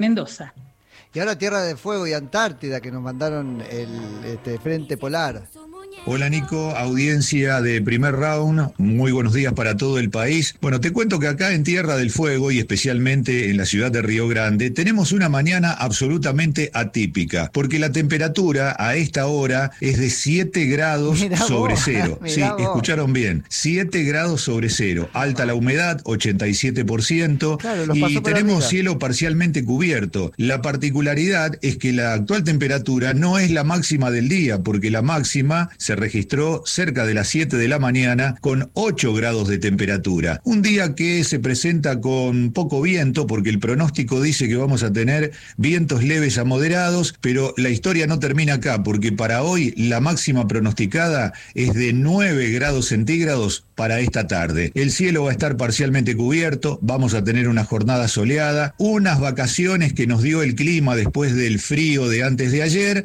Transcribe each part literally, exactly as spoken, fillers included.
Mendoza. Y ahora Tierra del Fuego y Antártida, que nos mandaron el este, Frente Polar. Hola Nico, audiencia de Primer Round, muy buenos días para todo el país. Bueno, te cuento que acá en Tierra del Fuego y especialmente en la ciudad de Río Grande tenemos una mañana absolutamente atípica, porque la temperatura a esta hora es de siete grados Mirá sobre vos, cero. mirá Sí, vos. escucharon bien, siete grados sobre cero, alta la humedad, ochenta y siete por ciento, Claro, los pasó y por tenemos arriba. cielo parcialmente cubierto. La particularidad es que la actual temperatura no es la máxima del día, porque la máxima se registró cerca de las siete de la mañana con ocho grados de temperatura. Un día que se presenta con poco viento, porque el pronóstico dice que vamos a tener vientos leves a moderados, pero la historia no termina acá, porque para hoy la máxima pronosticada es de nueve grados centígrados para esta tarde. El cielo va a estar parcialmente cubierto, vamos a tener una jornada soleada, unas vacaciones que nos dio el clima después del frío de antes de ayer,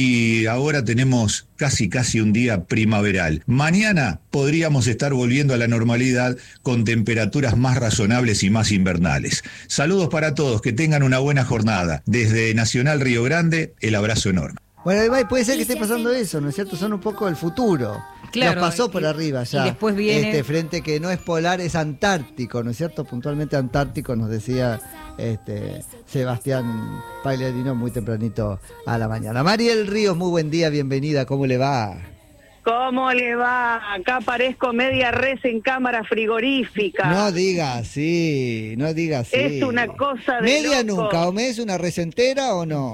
y ahora tenemos casi casi un día primaveral. Mañana podríamos estar volviendo a la normalidad con temperaturas más razonables y más invernales. Saludos para todos, que tengan una buena jornada. Desde Nacional Río Grande, el abrazo enorme. Bueno, Ibai, puede ser que esté pasando eso, ¿no es cierto? Son un poco el futuro. Claro, Nos pasó por y- arriba ya. y después viene- Este frente que no es polar, es antártico, ¿no es cierto? Puntualmente antártico, nos decía este Sebastián Pagliarino muy tempranito a la mañana. Mariel Ríos, muy buen día, bienvenida, ¿cómo le va? ¿Cómo le va? Acá parezco media res en cámara frigorífica. No diga así, no diga así. Es una cosa de Media loco. nunca, ¿o me es una resentera o no?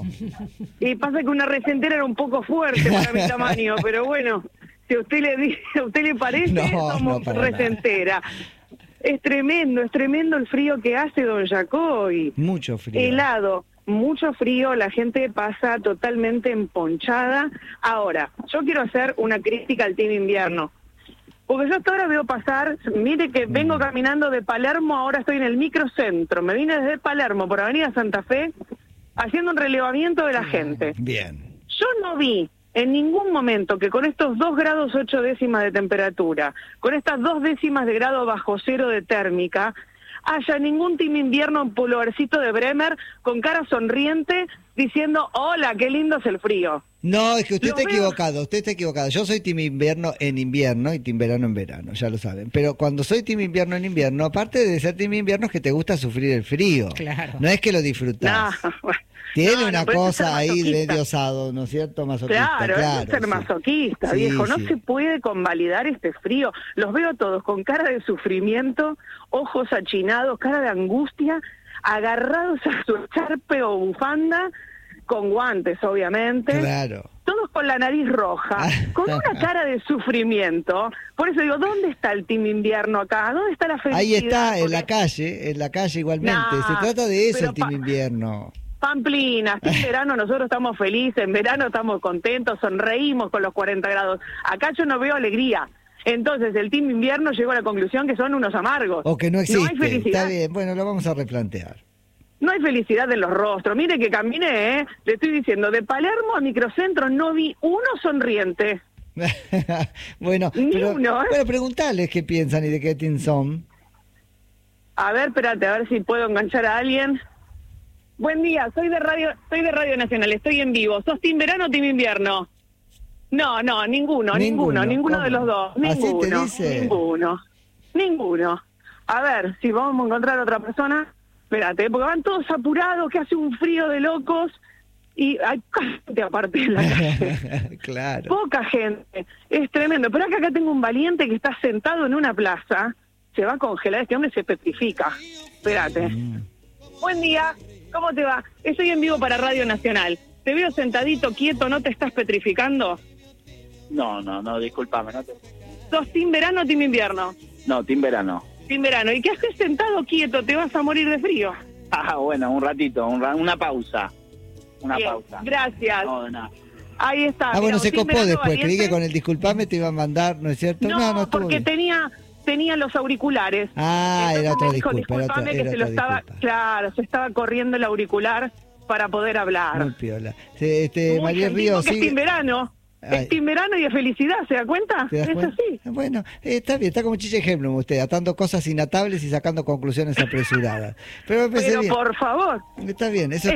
Y pasa que una resentera era un poco fuerte para mi tamaño, pero bueno, si a usted le dice, a usted le parece, No, somos no, para nada. resentera. Es tremendo, es tremendo el frío que hace don Jacobi. Mucho frío. Helado, mucho frío, la gente pasa totalmente emponchada. Ahora, yo quiero hacer una crítica al team invierno. Porque yo hasta ahora veo pasar, mire que vengo caminando de Palermo, ahora estoy en el microcentro. Me vine desde Palermo por Avenida Santa Fe haciendo un relevamiento de la gente. Bien. Yo no vi en ningún momento que con estos dos grados ocho décimas de temperatura, con estas dos décimas de grado bajo cero de térmica, haya ningún team invierno en polovercito de Bremer con cara sonriente diciendo, hola, qué lindo es el frío. No, es que usted Lo está veo- equivocado, usted está equivocado. Yo soy team invierno en invierno y team verano en verano, ya lo saben. Pero cuando soy team invierno en invierno, aparte de ser team invierno, es que te gusta sufrir el frío. Claro. No es que lo disfrutás. No, bueno. Tiene No, no, una pero eso es ser cosa ahí de masoquista. diosado, ¿no es cierto? Masoquista, Claro, claro. eso es ser sí. masoquista, Sí, viejo. No sí. se puede convalidar este frío. Los veo todos con cara de sufrimiento, ojos achinados, cara de angustia, agarrados a su charpe o bufanda, con guantes, obviamente. Claro. Todos con la nariz roja, con una cara de sufrimiento. Por eso digo, ¿dónde está el team invierno acá? ¿Dónde está la felicidad? Ahí está, en la Porque- calle, en la calle igualmente. No, Se trata de eso pero el team pa- invierno. Pamplina, en verano nosotros estamos felices, en verano estamos contentos, sonreímos con los cuarenta grados. Acá yo no veo alegría. Entonces el team invierno llegó a la conclusión que son unos amargos. O que no existe. No hay felicidad. Está bien, bueno, lo vamos a replantear. No hay felicidad en los rostros. Mire que caminé, ¿eh? Le estoy diciendo, de Palermo a Microcentro no vi uno sonriente. bueno, Ni pero, uno, ¿eh? bueno, preguntarles qué piensan y de qué team son. A ver, espérate, a ver si puedo enganchar a alguien. Buen día, soy de Radio, soy de Radio Nacional, estoy en vivo. ¿Sos team verano o team invierno? No, no, ninguno, ninguno, Ninguno, ninguno, ¿cómo? de los dos. ¿Así te Ninguno, dice? ninguno, ninguno. A ver, si vamos a encontrar a otra persona, espérate, porque van todos apurados, que hace un frío de locos y hay gente aparte en la calle. Claro. Poca gente, es tremendo. Pero acá, acá tengo un valiente que está sentado en una plaza, se va a congelar, este hombre se petrifica. Espérate. Mm. Buen día, ¿cómo te va? Estoy en vivo para Radio Nacional. Te veo sentadito, quieto, ¿no te estás petrificando? No, no, no, discúlpame, no te... ¿Sos team verano o team invierno? No, team verano. Team verano. ¿Y qué haces sentado quieto? ¿Te vas a morir de frío? Ah, bueno, un ratito, un ra- una pausa. Una Bien, pausa. gracias. No, de nada. Ahí está. Ah, mira, bueno, un se team copó verano después. Creí valiente. que con el disculpame te iba a mandar, ¿no es cierto? No, No, no estuvo porque bien. tenía tenía los auriculares. Ah, Entonces era otra me dijo, disculpa, era otra- discúlpame, que era se lo otra estaba, disculpa. claro, se estaba corriendo el auricular para poder hablar. Muy piola. Sí, Este, Muy María gentil, Ríos, porque es sigue, team verano. Ay. Es verano y es felicidad, ¿se da cuenta? ¿Te das Es cuenta? así. Bueno, eh, está bien, está como Chiche Hemblum usted, atando cosas inatables y sacando conclusiones apresuradas. Pero me parece Pero bien. por favor. Está bien, eso